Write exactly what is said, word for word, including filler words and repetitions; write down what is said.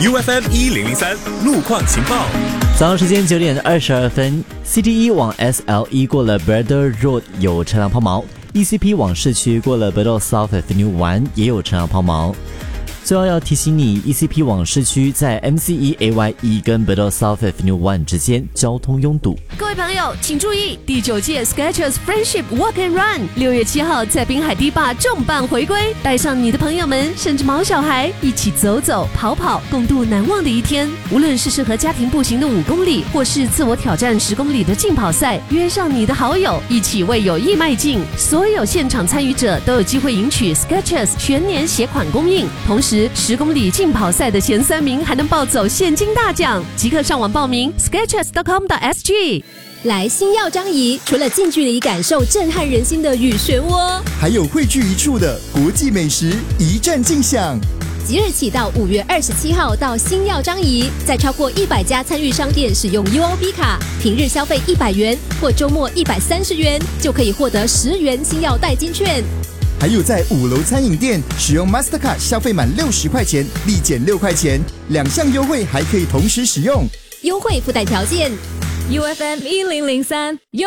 U F M 一零零三路况情报。 早上时间九点二十二分 ，C T 一往 S L 一过了 Braddell Road 有车辆抛锚 ，E C P 往市区过了 Braddell South Avenue 一也有车辆抛锚。最后要提醒你 ，E C P 往市区在 M C E A Y 一跟 Braddell South Avenue 一之间交通拥堵。 各位朋友，请注意，第九届 Skechers Friendship Walk and Run 六月七号在滨海堤坝重磅回归，带上你的朋友们，甚至毛小孩一起走走跑跑，共度难忘的一天。无论是适合家庭步行的五公里，或是自我挑战十公里的竞跑赛，约上你的好友，一起为友谊迈进。所有现场参与者都有机会赢取 Skechers 全年鞋款供应，同时十公里竞跑赛的前三名还能抱走现金大奖，即刻上网报名 skechers dot com dot s g。 来星耀张仪，除了近距离感受震撼人心的雨漩涡， 还有汇聚一处的国际美食一战尽享。 即日起到五月二十七号到星耀张仪，在超过一百家参与商店使用 U O B 卡，平日消费一百元或周末一百三十元，就可以获得十元星耀代金券。 还有在五楼餐饮店使用 Mastercard 消费满六十块钱立减六块钱，两项优惠还可以同时使用， 优惠附带条件。 U F M 一零零三